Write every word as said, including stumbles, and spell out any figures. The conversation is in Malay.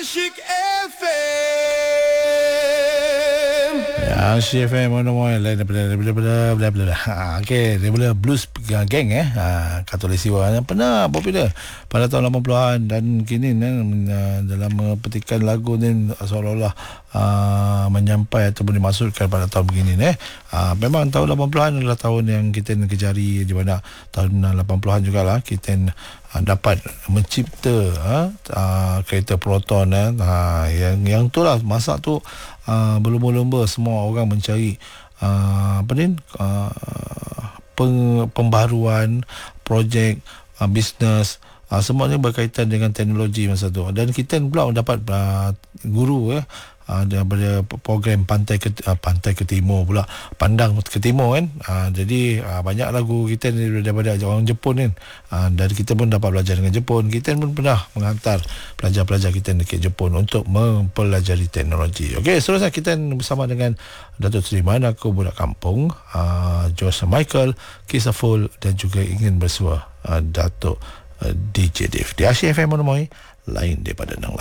Asyik F M. Ya, Asyik F M mana mana lain daripada daripada daripada daripada. Ha, okey, daripada Blues Gang eh. Ha, Khatulistiwa yang pernah popular pada tahun lapan puluhan dan kini eh, dalam petikan lagu ni seolah-olah uh, menyampai ataupun dimaksudkan pada tahun begini eh. Uh, memang tahun lapan puluhan adalah tahun yang kita kejari, di mana tahun lapan puluhan jugalah kita uh, dapat mencipta uh, uh, kereta proton eh. Uh, yang yang itulah masa tu Uh, berlumba-lumba semua orang mencari uh, apa ni uh, peng, pembaharuan projek uh, bisnes, uh, semuanya berkaitan dengan teknologi masa tu. Dan kita pula mendapat uh, guru ya, uh, daripada program pantai ke uh, pantai ke timur pula, pandang ke timur kan. Uh, jadi uh, banyak lagu kita daripada orang Jepun kan. Uh, dan kita pun dapat belajar dengan Jepun. Kita pun pernah menghantar pelajar-pelajar kita ke Jepun untuk mempelajari teknologi. Okey, seterusnya kita bersama dengan Datuk Seri Aku Budak Kampung, uh, Josh Michael, Kisah Full dan juga ingin bersua uh, Datuk uh, D J Dave. Di Asyik F M Monomoy, lain daripada nang